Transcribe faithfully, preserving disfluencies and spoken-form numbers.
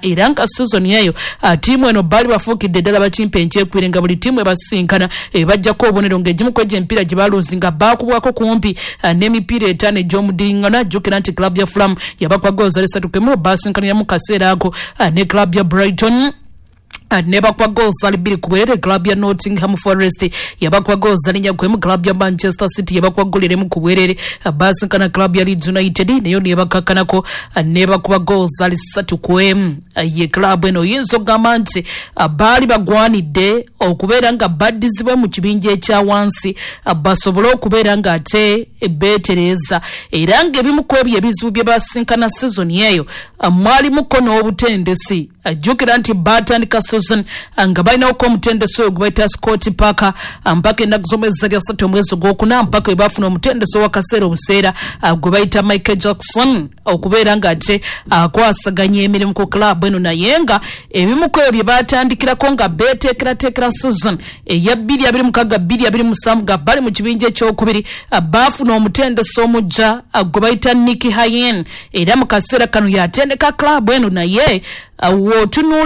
era nga season eyo tiimu eno bali bafuukidde ddala bakimpe enkyekwiire nga buli tiimu ebasinkana ebajjako obubonero ng'egimu ku egyo emipiira gye baloozinga baakubwako kumpi n'emipiira etaano egy'omudiringana. Jjukira nti club ya Fulham yabakwa goozi esatu kwemu basinkanira mu kaseera ako ne club ya Brighton nebakwa goals ali biri kubwere. Club ya Nottingham Forest yabakwa goals ali nyakwemu. Club ya Manchester City yabakwa golere mu kubwerere basinkana club ya Leeds United neyo nebakakanako nebakwa goals ali satu kwemu. Ye club eno yinzo gamba nti bali bagwanidde okubeera nga baddizibwe mu kibinja ekya wansi basobole okubeera nga ate betereza era nga ebimu ku ebyo ebizibu bye basinkana season eyo mwalimuko n'obutendesi. Jjukira nti batandika season nga balinawo omutendesi oyo gwe bayita Scott Parker mpaka ennaku z'omwezi lya ssatu omwezi ogwokuna mpaka we baafuna omutendesi w'akaseera obuseera gwe bayita Michael Jackson okubeera nga ate akwasaganya emirimu ku club eno naye nga ebimu ku ebyo bye batandikirako nga beteekerateekera season eya bbiri abiri mukaaga bbiri abiri musanvu nga bali mu kibinja ekyokubiri baafuna omutendesi omujja gwe bayita Nicky Hayen era mu kaseera kano yatendeka club eno naye wotunula